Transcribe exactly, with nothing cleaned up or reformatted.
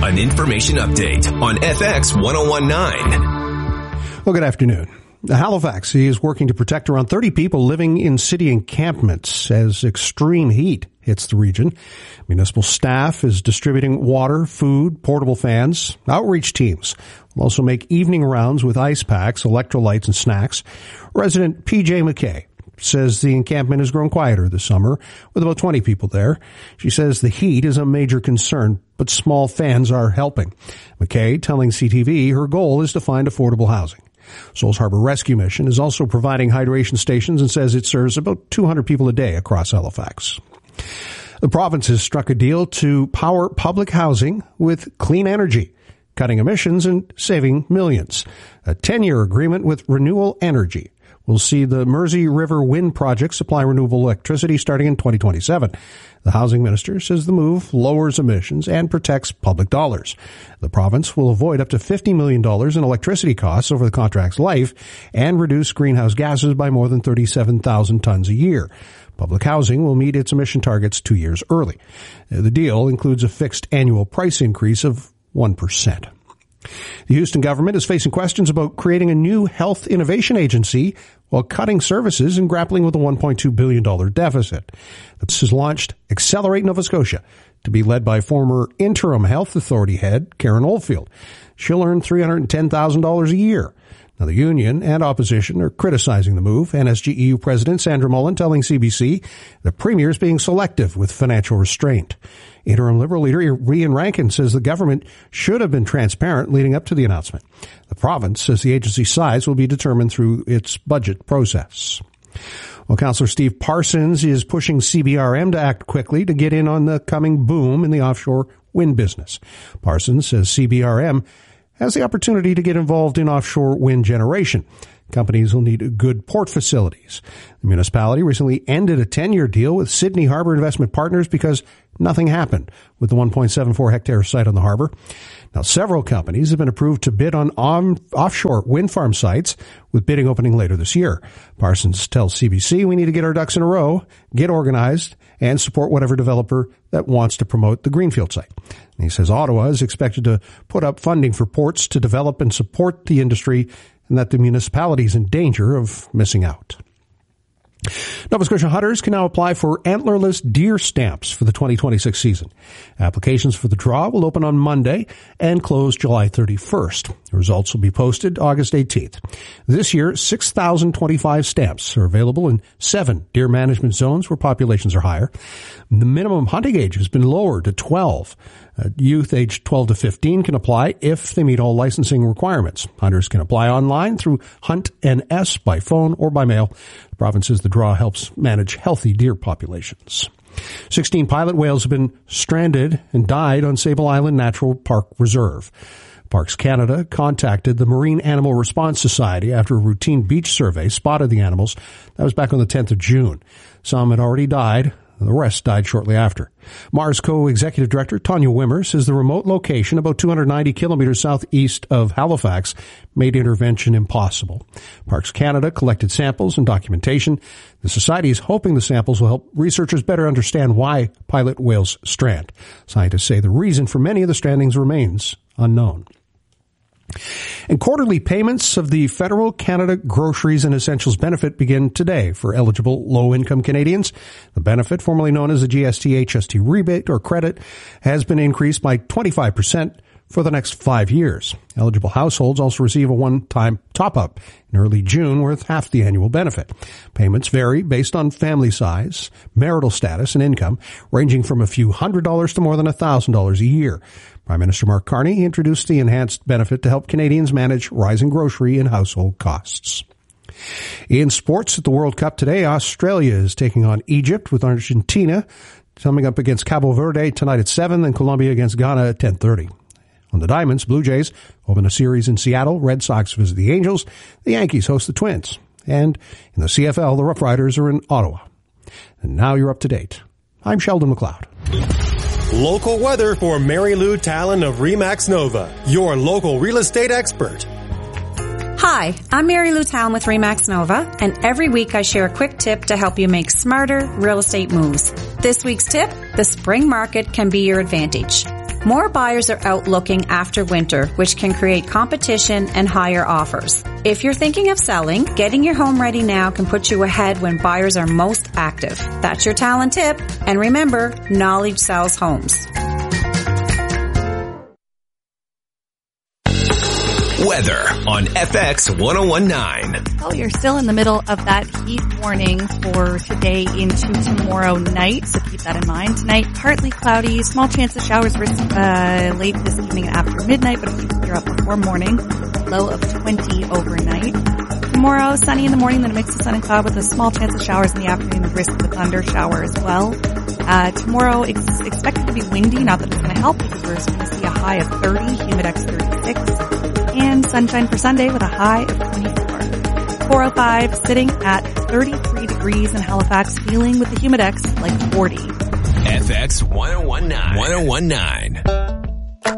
An information update on F X ten nineteen. Well, good afternoon. Halifax is working to protect around thirty people living in city encampments as extreme heat hits the region. Municipal staff is distributing water, food, portable fans. Outreach teams will also make evening rounds with ice packs, electrolytes, and snacks. Resident P J McKay says the encampment has grown quieter this summer with about twenty people there. She says the heat is a major concern, but small fans are helping. McKay telling C T V her goal is to find affordable housing. Souls Harbor Rescue Mission is also providing hydration stations and says it serves about two hundred people a day across Halifax. The province has struck a deal to power public housing with clean energy, cutting emissions and saving millions. A ten-year agreement with Renewable Energy will see the Mersey River Wind Project supply renewable electricity starting in twenty twenty-seven. The housing minister says the move lowers emissions and protects public dollars. The province will avoid up to fifty million dollars in electricity costs over the contract's life and reduce greenhouse gases by more than thirty-seven thousand tons a year. Public housing will meet its emission targets two years early. The deal includes a fixed annual price increase of one percent. The Houston government is facing questions about creating a new health innovation agency while cutting services and grappling with a one point two billion dollars deficit. This has launched Accelerate Nova Scotia, to be led by former interim health authority head Karen Oldfield. She'll earn three hundred ten thousand dollars a year. Now, the union and opposition are criticizing the move. N S G E U President Sandra Mullen telling C B C the Premier is being selective with financial restraint. Interim Liberal leader Ian Rankin says the government should have been transparent leading up to the announcement. The province says the agency's size will be determined through its budget process. Well, Councillor Steve Parsons is pushing C B R M to act quickly to get in on the coming boom in the offshore wind business. Parsons says C B R M has the opportunity to get involved in offshore wind generation. Companies will need good port facilities. The municipality recently ended a ten-year deal with Sydney Harbour Investment Partners because nothing happened with the one point seven four hectare site on the harbour. Now, several companies have been approved to bid on, on offshore wind farm sites, with bidding opening later this year. Parsons tells C B C we need to get our ducks in a row, get organized, and support whatever developer that wants to promote the Greenfield site. And he says Ottawa is expected to put up funding for ports to develop and support the industry, and that the municipality is in danger of missing out. Nova Scotia hunters can now apply for antlerless deer stamps for the twenty twenty-six season. Applications for the draw will open on Monday and close July thirty-first. The results will be posted August eighteenth. This year, six thousand twenty-five stamps are available in seven deer management zones where populations are higher. The minimum hunting age has been lowered to twelve. Uh, youth aged twelve to fifteen can apply if they meet all licensing requirements. Hunters can apply online through Hunt N S by phone or by mail. The province says the draw helps manage healthy deer populations. sixteen pilot whales have been stranded and died on Sable Island Natural Park Reserve. Parks Canada contacted the Marine Animal Response Society after a routine beach survey spotted the animals. That was back on the tenth of June. Some had already died. The rest died shortly after. Mars Co-Executive Director Tanya Wimmer says the remote location, about two hundred ninety kilometers southeast of Halifax, made intervention impossible. Parks Canada collected samples and documentation. The Society is hoping the samples will help researchers better understand why pilot whales strand. Scientists say the reason for many of the strandings remains unknown. And quarterly payments of the Federal Canada Groceries and Essentials Benefit begin today for eligible low-income Canadians. The benefit, formerly known as the G S T H S T rebate or credit, has been increased by twenty-five percent for the next five years. Eligible households also receive a one-time top-up in early June worth half the annual benefit. Payments vary based on family size, marital status, and income, ranging from a few hundred dollars to more than a thousand dollars a year. Prime Minister Mark Carney introduced the enhanced benefit to help Canadians manage rising grocery and household costs. In sports at the World Cup today, Australia is taking on Egypt, with Argentina coming up against Cabo Verde tonight at seven, and Colombia against Ghana at ten thirty. On the Diamonds, Blue Jays open a series in Seattle. Red Sox visit the Angels. The Yankees host the Twins. And in the C F L, the Rough Riders are in Ottawa. And now you're up to date. I'm Sheldon McLeod. Local weather for Mary Lou Talon of Remax Nova, your local real estate expert. Hi, I'm Mary Lou Talon with Remax Nova, and every week I share a quick tip to help you make smarter real estate moves. This week's tip, the spring market can be your advantage. More buyers are out looking after winter, which can create competition and higher offers. If you're thinking of selling, getting your home ready now can put you ahead when buyers are most active. That's your talent tip. And remember, knowledge sells homes. Weather on F X ten nineteen. Oh, you're still in the middle of that heat warning for today into tomorrow night, so keep that in mind. Tonight, partly cloudy, small chance of showers uh, late this evening and after midnight, but it keeps clear up before morning. Low of twenty overnight. Tomorrow, sunny in the morning, then a mix of sun and cloud with a small chance of showers in the afternoon, the risk of a thunder shower as well. Uh, tomorrow, it's expected to be windy, not that it's going to help because we're going to see a high of thirty, Humidex thirty-six. And sunshine for Sunday with a high of twenty-four. four oh five sitting at thirty-three degrees in Halifax, feeling with the Humidex like forty. F X ten nineteen. ten nineteen.